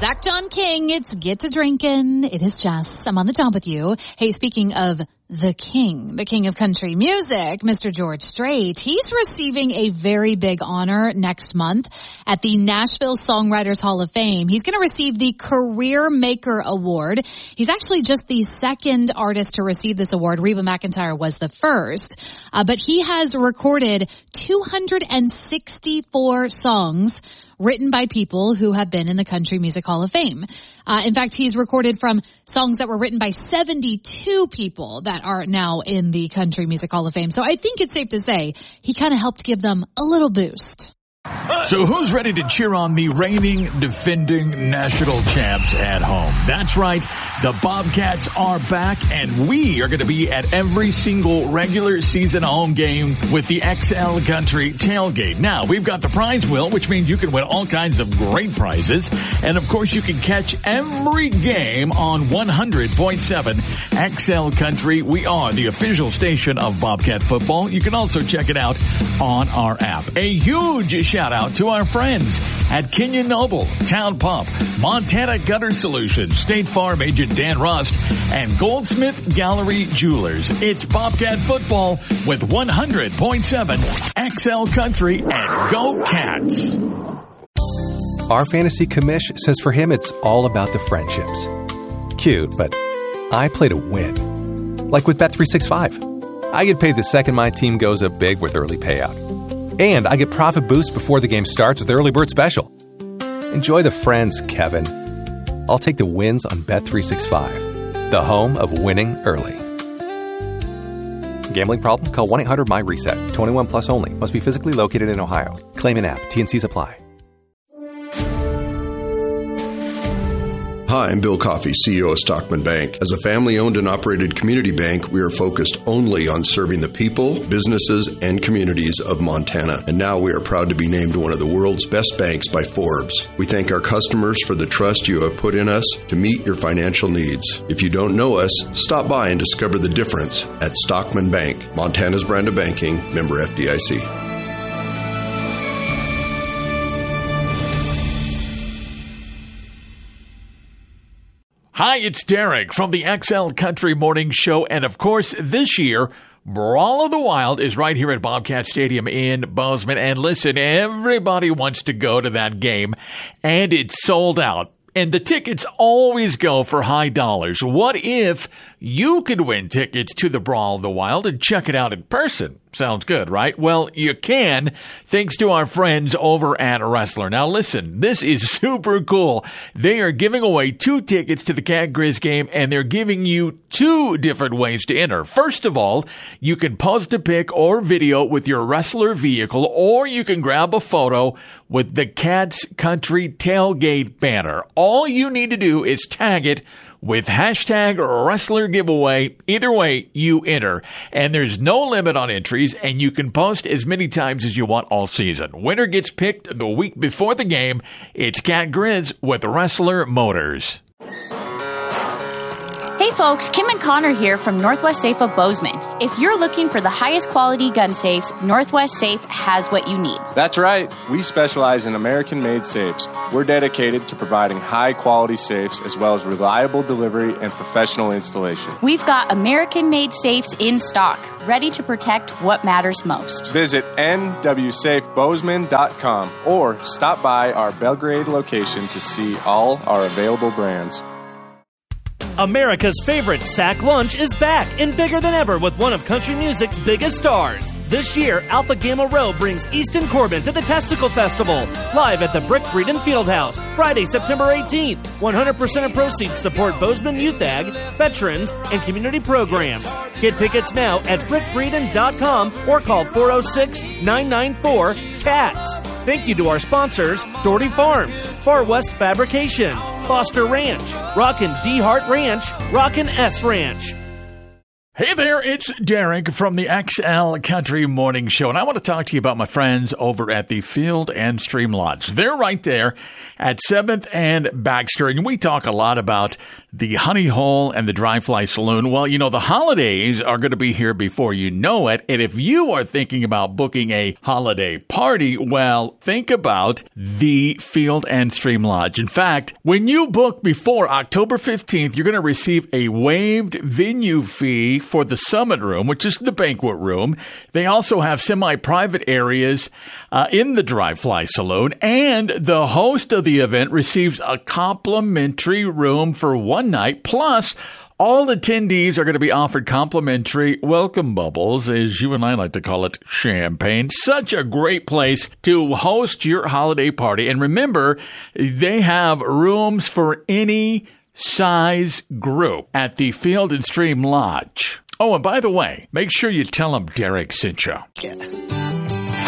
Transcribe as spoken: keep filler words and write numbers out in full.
Zach John King, it's Get to Drinkin'. It is Jess. I'm on the job with you. Hey, speaking of the king, the king of country music, Mister George Strait, he's receiving a very big honor next month at the Nashville Songwriters Hall of Fame. He's going to receive the Career Maker Award. He's actually just the second artist to receive this award. Reba McEntire was the first. Uh, but he has recorded two hundred sixty-four songs written by people who have been in the Country Music Hall of Fame. Uh, in fact, he's recorded from songs that were written by seventy-two people that are now in the Country Music Hall of Fame. So I think it's safe to say he kind of helped give them a little boost. So who's ready to cheer on the reigning, defending national champs at home? That's right. The Bobcats are back, and we are going to be at every single regular season home game with the X L Country Tailgate. Now, we've got the prize wheel, which means you can win all kinds of great prizes. And, of course, you can catch every game on one hundred point seven X L Country. We are the official station of Bobcat football. You can also check it out on our app. A huge shout out to our friends at Kenyon Noble, Town Pump, Montana Gutter Solutions, State Farm agent Dan Rust, and Goldsmith Gallery Jewelers. It's Bobcat football with one hundred point seven X L Country, and go Cats! Our fantasy commish says for him it's all about the friendships. Cute, but I play to win. Like with Bet three sixty-five. I get paid the second my team goes up big with early payout. And I get profit boost before the game starts with Early Bird Special. Enjoy the friends, Kevin. I'll take the wins on Bet three sixty-five, the home of winning early. Gambling problem? Call one eight hundred M Y reset. twenty-one plus only. Must be physically located in Ohio. Claim an app. T and Cs apply. Hi, I'm Bill Coffey, C E O of Stockman Bank. As a family-owned and operated community bank, we are focused only on serving the people, businesses, and communities of Montana. And now we are proud to be named one of the world's best banks by Forbes. We thank our customers for the trust you have put in us to meet your financial needs. If you don't know us, stop by and discover the difference at Stockman Bank, Montana's brand of banking, member F D I C. Hi, it's Derek from the X L Country Morning Show. And, of course, this year, Brawl of the Wild is right here at Bobcat Stadium in Bozeman. And listen, everybody wants to go to that game, and it's sold out. And the tickets always go for high dollars. What if you could win tickets to the Brawl of the Wild and check it out in person? Sounds good, right? Well, you can, thanks to our friends over at Wrestler. Now, listen, this is super cool. They are giving away two tickets to the Cat Grizz game, and they're giving you two different ways to enter. First of all, you can post a pic or video with your Wrestler vehicle, or you can grab a photo with the Cats Country Tailgate banner. All you need to do is tag it with hashtag Wrestler Giveaway. Either way, you enter. And there's no limit on entries, and you can post as many times as you want all season. Winner gets picked the week before the game. It's Cat Grizz with Wrestler Motors. Hey folks, Kim and Connor here from Northwest Safe of Bozeman. If you're looking for the highest quality gun safes, Northwest Safe has what you need. That's right. We specialize in American-made safes. We're dedicated to providing high-quality safes as well as reliable delivery and professional installation. We've got American-made safes in stock, ready to protect what matters most. Visit N W safe bozeman dot com or stop by our Belgrade location to see all our available brands. America's favorite sack lunch is back and bigger than ever with one of country music's biggest stars. This year, Alpha Gamma Rho brings Easton Corbin to the Testicle Festival, live at the Brick Breeden Fieldhouse, Friday, September eighteenth. one hundred percent of proceeds support Bozeman Youth Ag, veterans, and community programs. Get tickets now at brick breeden dot com or call four oh six, nine nine four, C A T S. Thank you to our sponsors, Doherty Farms, Far West Fabrication, Foster Ranch, Rockin' D Hart Ranch, Rockin' S Ranch. Hey there, it's Derek from the X L Country Morning Show, and I want to talk to you about my friends over at the Field and Stream Lodge. They're right there at seventh and Baxter, and we talk a lot about the Honey Hole and the Dry Fly Saloon. Well, you know, the holidays are going to be here before you know it, and if you are thinking about booking a holiday party, well, think about the Field and Stream Lodge. In fact, when you book before October fifteenth, you're going to receive a waived venue fee for the Summit Room, which is the banquet room. They also have semi-private areas uh, in the Dry Fly Saloon, and the host of the event receives a complimentary room for one night, plus all attendees are going to be offered complimentary welcome bubbles, as you and I like to call it, champagne. Such a great place to host your holiday party. And remember, they have rooms for any size group at the Field and Stream Lodge. Oh, and by the way, make sure you tell them Derek sent you.